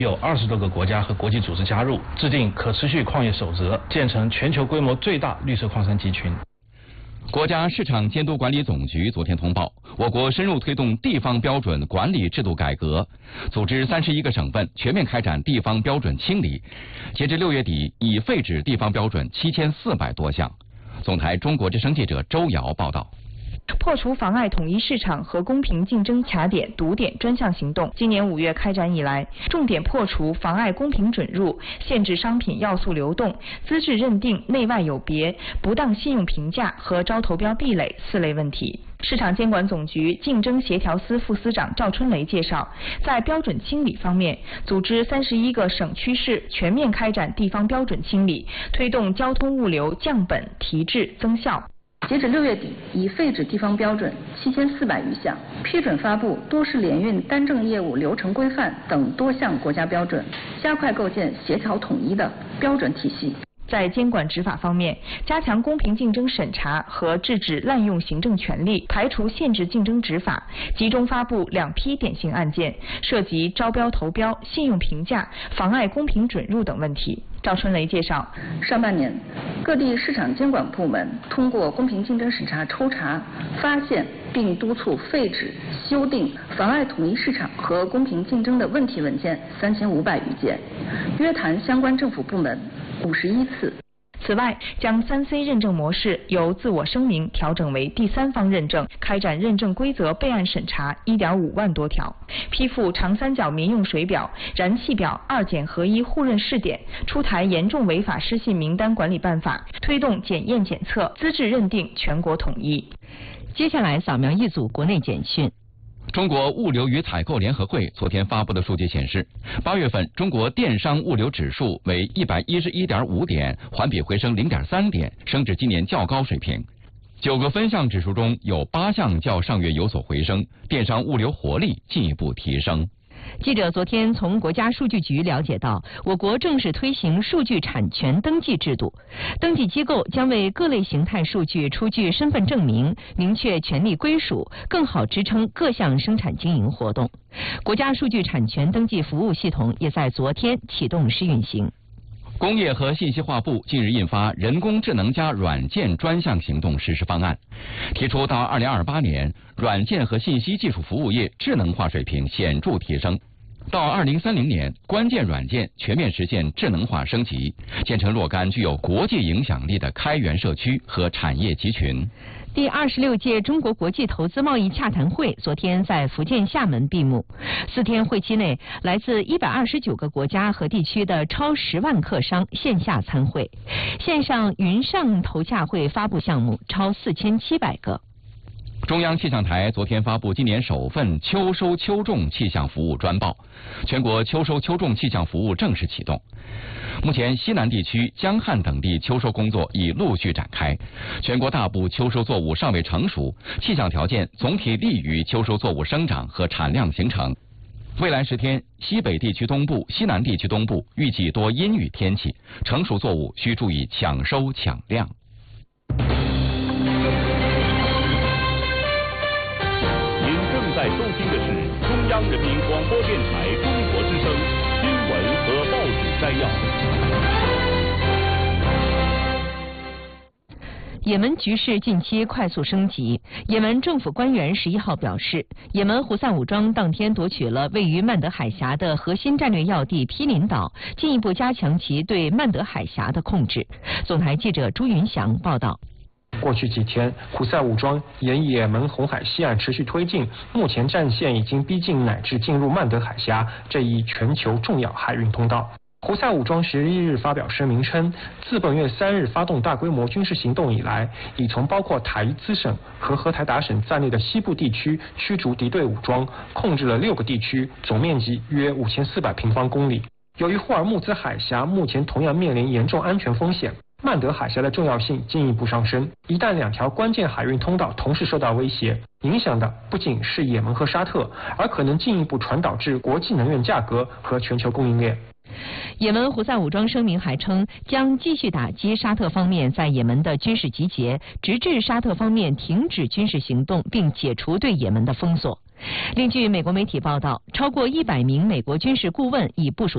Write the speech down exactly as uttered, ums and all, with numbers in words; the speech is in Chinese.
有二十多个国家和国际组织加入，制定可持续矿业守则，建成全球规模最大绿色矿山集群。 国家市场监督管理总局昨天通报，我国深入推动地方标准管理制度改革，组织三十一个省份全面开展地方标准清理。截至六月底，已废止地方标准七千四百多项。总台中国之声记者周瑶报道。 破除妨碍统一市场和公平竞争卡点、堵点专项行动，今年五月开展以来，重点破除妨碍公平准入、限制商品要素流动、资质认定内外有别、不当信用评价和招投标壁垒四类问题。市场监管总局竞争协调司副司长赵春雷介绍，在标准清理方面，组织三十一个省区市全面开展地方标准清理，推动交通物流降本提质增效。 截止六月底，已废止地方标准七千四百余项，批准发布多式联运单证业务流程规范等多项国家标准，加快构建协调统一的标准体系。 在监管执法方面，加强公平竞争审查和制止滥用行政权力，排除限制竞争执法，集中发布两批典型案件，涉及招标投标、信用评价、妨碍公平准入等问题。赵春雷介绍， 上半年，各地市场监管部门通过公平竞争审查抽查，发现并督促废止、修订妨碍统一市场和公平竞争的问题文件三千五百余件，约谈相关政府部门五十一次。 此外，将三 C 认证模式由自我声明调整为第三方认证，开展认证规则备案审查一点五万多条，批复长三角民用水表、燃气表二检合一互认试点，出台严重违法失信名单管理办法，推动检验检测、资质认定全国统一。 接下来扫描一组国内简讯。 中国物流与采购联合会昨天发布的数据显示，八月份中国电商物流指数为一百一十一点五点，环比回升零点三点，升至今年较高水平。九个分项指数中有八项较上月有所回升，电商物流活力进一步提升。 记者昨天从国家数据局了解到，我国正式推行数据产权登记制度，登记机构将为各类形态数据出具身份证明，明确权利归属，更好支撑各项生产经营活动。国家数据产权登记服务系统也在昨天启动试运行。 工业和信息化部近日印发人工智能加软件专项行动实施方案，提出到二零二八年，软件和信息技术服务业智能化水平显著提升；到二零三零年，关键软件全面实现智能化升级，建成若干具有国际影响力的开源社区和产业集群。 第二十六届中国国际投资贸易洽谈会昨天在福建厦门闭幕。四天会期内，来自一百二十九个国家和地区的超十万客商线下参会，线上云上投洽会发布项目超四千七百个。 中央气象台昨天发布今年首份秋收秋种气象服务专报，全国秋收秋种气象服务正式启动。目前，西南地区、江汉等地秋收工作已陆续展开，全国大部秋收作物尚未成熟，气象条件总体利于秋收作物生长和产量形成。未来十天，西北地区东部、西南地区东部预计多阴雨天气，成熟作物需注意抢收抢量。 您正在收听的是中央人民广播电台中国之声新闻和报纸摘要。 也门局势近期快速升级。也门政府官员十一号表示，也门胡塞武装当天夺取了位于曼德海峡的核心战略要地毗邻岛，进一步加强其对曼德海峡的控制。总台记者朱云祥报道。 过去几天，胡塞武装沿也门红海西岸持续推进，目前战线已经逼近乃至进入曼德海峡这一全球重要海运通道。胡塞武装十一日发表声明称，自本月三日发动大规模军事行动以来，已从包括塔伊兹省和荷台达省在内的西部地区驱逐敌对武装，控制了六个地区，总面积约五千四百平方公里。由于霍尔木兹海峡目前同样面临严重安全风险，曼德海峡的重要性进一步上升。一旦两条关键海运通道同时受到威胁，影响的不仅是也门和沙特，而可能进一步传导至国际能源价格和全球供应链。 也门胡塞武装声明还称，将继续打击沙特方面在也门的军事集结，直至沙特方面停止军事行动并解除对也门的封锁。另据美国媒体报道，超过一百名美国军事顾问已部署